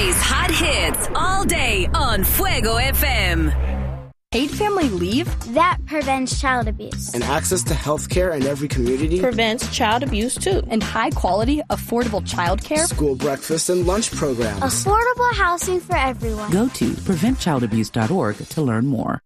Today's hot hits all day on Fuego FM. Paid family leave? That prevents child abuse. And access to health care in every community? Prevents child abuse, too. And high-quality, affordable childcare? School breakfast and lunch programs. Affordable housing for everyone. Go to preventchildabuse.org to learn more.